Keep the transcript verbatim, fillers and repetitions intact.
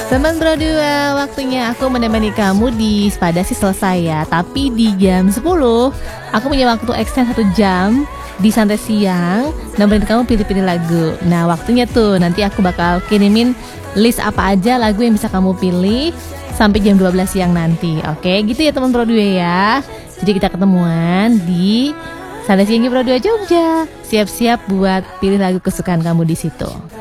Teman Pro dua, waktunya aku menemani kamu di pada sih selesai ya. Tapi di jam sepuluh aku punya waktu extend satu jam di santai siang, nemenin kamu pilih-pilih lagu. Nah waktunya tuh nanti aku bakal kirimin list apa aja lagu yang bisa kamu pilih sampai jam dua belas siang nanti. Oke gitu ya teman Pro dua ya. Jadi kita ketemuan di Santai Siang Pro dua Jogja. Siap-siap buat pilih lagu kesukaan kamu di situ.